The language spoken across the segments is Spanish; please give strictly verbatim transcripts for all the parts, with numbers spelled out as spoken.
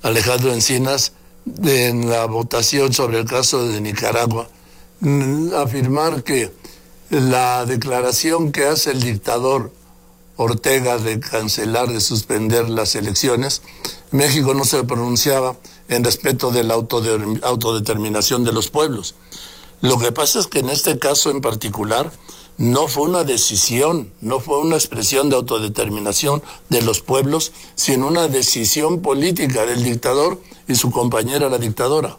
Alejandro Encinas en la votación sobre el caso de Nicaragua, afirmar que la declaración que hace el dictador Ortega de cancelar, de suspender las elecciones, México no se pronunciaba en respeto de la autodeterminación de los pueblos. Lo que pasa es que en este caso en particular no fue una decisión, no fue una expresión de autodeterminación de los pueblos, sino una decisión política del dictador y su compañera la dictadora.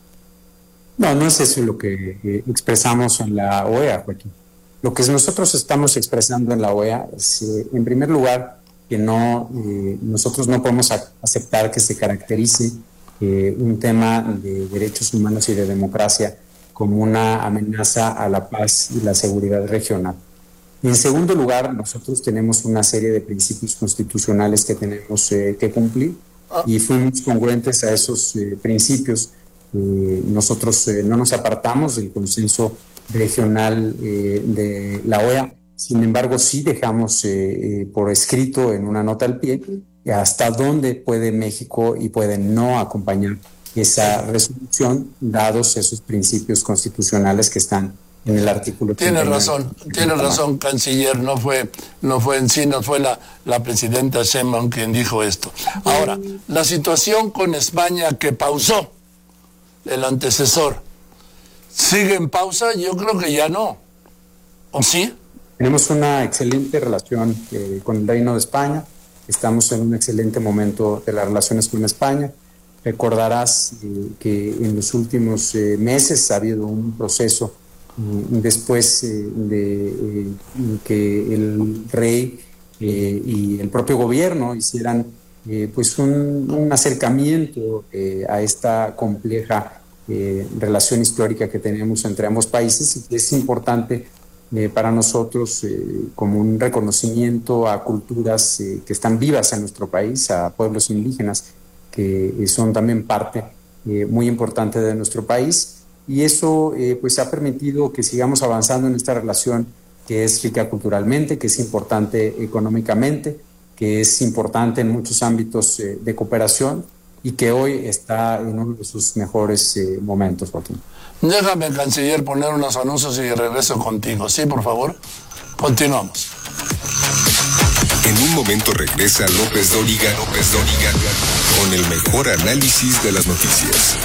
No, no es eso lo que eh, expresamos en la O E A, Joaquín. Lo que nosotros estamos expresando en la O E A es, eh, en primer lugar, que no eh, nosotros no podemos a- aceptar que se caracterice eh, un tema de derechos humanos y de democracia como una amenaza a la paz y la seguridad regional. Y en segundo lugar, nosotros tenemos una serie de principios constitucionales que tenemos eh, que cumplir y fuimos congruentes a esos eh, principios. Eh, nosotros eh, no nos apartamos del consenso regional eh, de la O E A, sin embargo sí dejamos eh, eh, por escrito en una nota al pie hasta dónde puede México y puede no acompañar esa resolución, dados esos principios constitucionales que están en el artículo. Tiene razón, tiene razón, canciller, no fue, no fue Encinas, fue la, la presidenta Sheinbaum quien dijo esto. Ahora, la situación con España que pausó el antecesor, ¿sigue en pausa? Yo creo que ya no, ¿o sí? Tenemos una excelente relación eh, con el Reino de España, estamos en un excelente momento de las relaciones con España. Recordarás eh, que en los últimos eh, meses ha habido un proceso eh, después eh, de eh, que el rey eh, y el propio gobierno hicieran eh, pues un, un acercamiento eh, a esta compleja eh, relación histórica que tenemos entre ambos países y que es importante eh, para nosotros eh, como un reconocimiento a culturas eh, que están vivas en nuestro país, a pueblos indígenas que son también parte eh, muy importante de nuestro país, y eso eh, pues ha permitido que sigamos avanzando en esta relación que es rica culturalmente, que es importante económicamente, que es importante en muchos ámbitos eh, de cooperación y que hoy está en uno de sus mejores eh, momentos, Joaquín. Déjame, canciller, poner unos anuncios y regreso contigo. Sí, por favor. Continuamos. En un momento regresa López Dóriga, López Dóriga, con el mejor análisis de las noticias.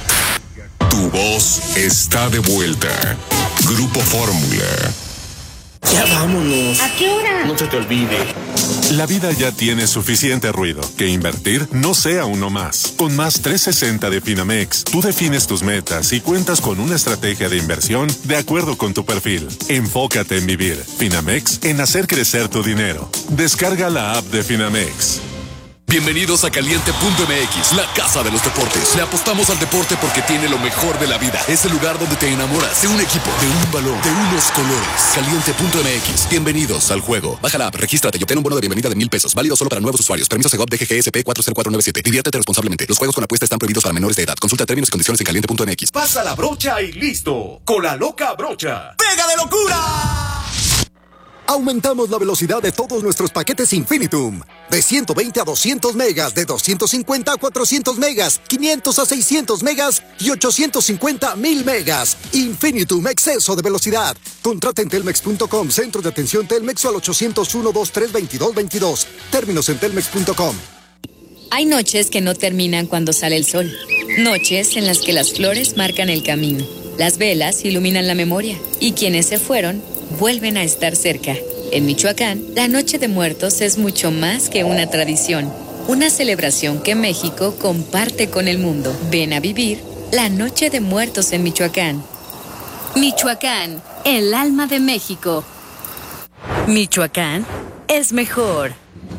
Tu voz está de vuelta. Grupo Fórmula. Ya vámonos. ¿A qué hora? No se te olvide. La vida ya tiene suficiente ruido. Que invertir no sea uno más. Con Más trescientos sesenta de Finamex, tú defines tus metas y cuentas con una estrategia de inversión de acuerdo con tu perfil. Enfócate en vivir. Finamex, en hacer crecer tu dinero. Descarga la app de Finamex. Bienvenidos a Caliente punto M X, la casa de los deportes. Le apostamos al deporte porque tiene lo mejor de la vida. Es el lugar donde te enamoras de un equipo, de un balón, de unos colores. Caliente punto M X. Bienvenidos al juego. Baja la app, regístrate y obtén un bono de bienvenida de mil pesos. Válido solo para nuevos usuarios. Permiso Segov D G G S P cuatro cero cuatro nueve siete. Diviértete responsablemente. Los juegos con apuesta están prohibidos para menores de edad. Consulta términos y condiciones en caliente punto M X. Pasa la brocha y listo. Con la loca brocha. ¡Pega de locura! Aumentamos la velocidad de todos nuestros paquetes Infinitum. De ciento veinte a doscientos megas, de doscientos cincuenta a cuatrocientos megas, quinientos a seiscientos megas y ochocientos cincuenta a mil megas. Infinitum, exceso de velocidad. Contrata en telmex punto com, centro de atención Telmex o al ochocientos uno, veintitrés, veintidós, veintidós. Términos en telmex punto com. Hay noches que no terminan cuando sale el sol. Noches en las que las flores marcan el camino. Las velas iluminan la memoria. Y quienes se fueron vuelven a estar cerca. En Michoacán, la Noche de Muertos es mucho más que una tradición, una celebración que México comparte con el mundo. Ven a vivir la Noche de Muertos en Michoacán. Michoacán, el alma de México. Michoacán es mejor.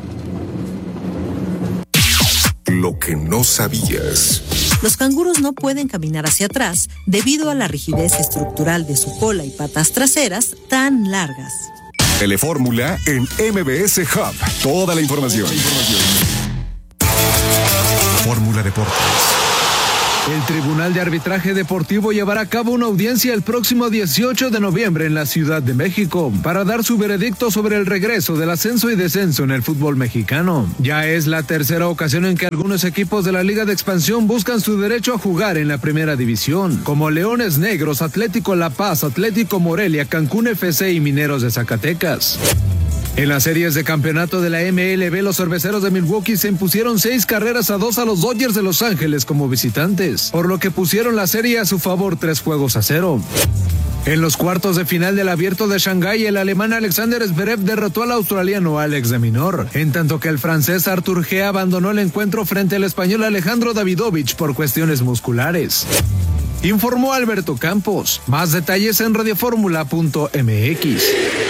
Lo que no sabías. Los canguros no pueden caminar hacia atrás debido a la rigidez estructural de su cola y patas traseras tan largas. Telefórmula en M B S Hub. Toda la información. Fórmula Deportes. El Tribunal de Arbitraje Deportivo llevará a cabo una audiencia el próximo dieciocho de noviembre en la Ciudad de México para dar su veredicto sobre el regreso del ascenso y descenso en el fútbol mexicano. Ya es la tercera ocasión en que algunos equipos de la Liga de Expansión buscan su derecho a jugar en la primera división, como Leones Negros, Atlético La Paz, Atlético Morelia, Cancún F C y Mineros de Zacatecas. En las series de campeonato de la M L B, los cerveceros de Milwaukee se impusieron seis carreras a dos a los Dodgers de Los Ángeles como visitantes, por lo que pusieron la serie a su favor tres juegos a cero. En los cuartos de final del Abierto de Shanghái, el alemán Alexander Zverev derrotó al australiano Alex de Minaur, en tanto que el francés Arthur G abandonó el encuentro frente al español Alejandro Davidovich por cuestiones musculares. Informó Alberto Campos. Más detalles en radioformula punto m x.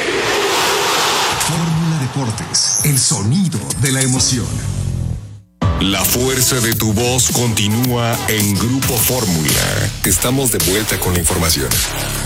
Fórmula Deportes, el sonido de la emoción. La fuerza de tu voz continúa en Grupo Fórmula. Estamos de vuelta con la información.